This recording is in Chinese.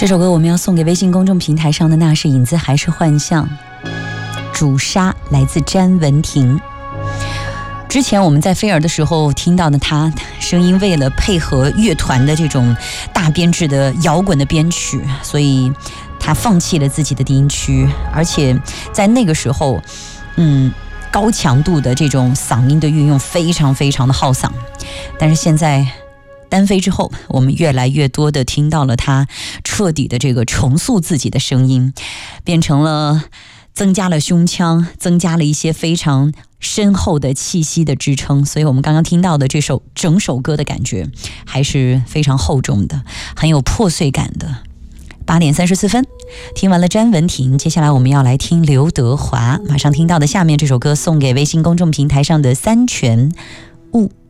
这首歌我们要送给微信公众平台上的那是影子还是幻象，主杀来自詹雯婷。之前我们在飞儿的时候听到的他声音，为了配合乐团的这种大编制的摇滚的编曲，所以他放弃了自己的低音区，而且在那个时候高强度的这种嗓音的运用非常非常的耗嗓。但是现在单飞之后，我们越来越多的听到了他彻底的这个重塑自己的声音，变成了增加了胸腔，增加了一些非常深厚的气息的支撑。所以我们刚刚听到的这首整首歌的感觉还是非常厚重的，很有破碎感的。8点34分，听完了詹雯婷，接下来我们要来听刘德华。马上听到的下面这首歌送给微信公众平台上的三全悟。